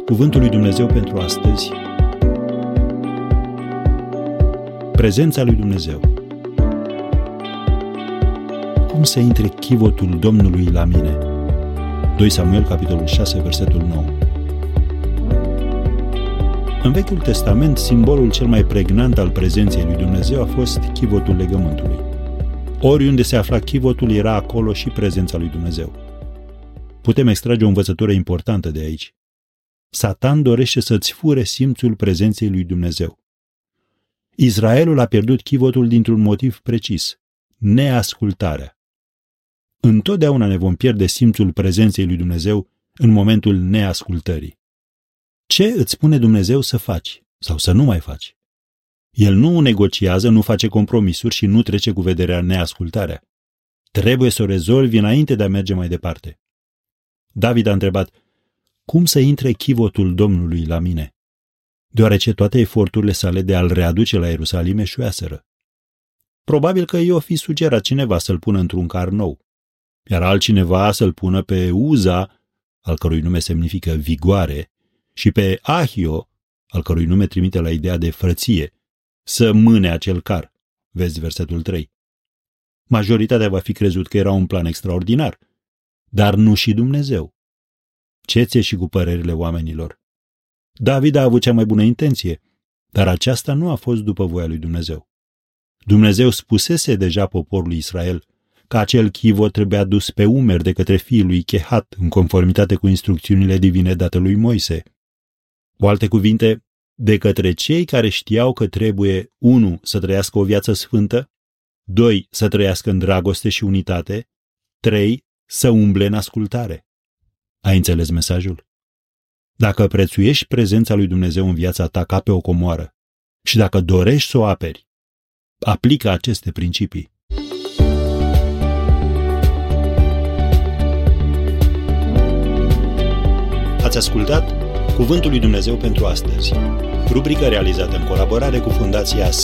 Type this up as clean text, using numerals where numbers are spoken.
Cuvântul lui Dumnezeu pentru astăzi. Prezența lui Dumnezeu. Cum să intre chivotul Domnului la mine? 2 Samuel, capitolul 6, versetul 9. În Vechiul Testament, simbolul cel mai pregnant al prezenței lui Dumnezeu a fost chivotul legământului. Oriunde se afla chivotul, era acolo și prezența lui Dumnezeu. Putem extrage o învățătură importantă de aici. Satan dorește să-ți fure simțul prezenței lui Dumnezeu. Israelul a pierdut chivotul dintr-un motiv precis: neascultarea. Întotdeauna ne vom pierde simțul prezenței lui Dumnezeu în momentul neascultării. Ce îți spune Dumnezeu să faci sau să nu mai faci? El nu negociază, nu face compromisuri și nu trece cu vederea neascultarea. Trebuie să o rezolvi înainte de a merge mai departe. David a întrebat: cum să intre chivotul Domnului la mine? Deoarece toate eforturile sale de a-l readuce la Ierusalim eșuaseră. Probabil că i-o fi sugerat cineva să-l pună într-un car nou, iar altcineva să-l pună pe Uza, al cărui nume semnifică vigoare, și pe Ahio, al cărui nume trimite la ideea de frăție, să mâne acel car. Vezi versetul 3. Majoritatea va fi crezut că era un plan extraordinar, dar nu și Dumnezeu. Ce ți-e și cu părerile oamenilor? David a avut cea mai bună intenție, dar aceasta nu a fost după voia lui Dumnezeu. Dumnezeu spusese deja poporului Israel că acel chivot trebuia dus pe umeri de către fiul lui Chehat, în conformitate cu instrucțiunile divine date lui Moise. Cu alte cuvinte, de către cei care știau că trebuie 1. Să trăiască o viață sfântă, 2. Să trăiască în dragoste și unitate, 3. Să umble în ascultare. Ai înțeles mesajul? Dacă prețuiești prezența lui Dumnezeu în viața ta ca pe o comoară și dacă dorești să o aperi, aplică aceste principii. Ați ascultat Cuvântul lui Dumnezeu pentru astăzi, rubrică realizată în colaborare cu Fundația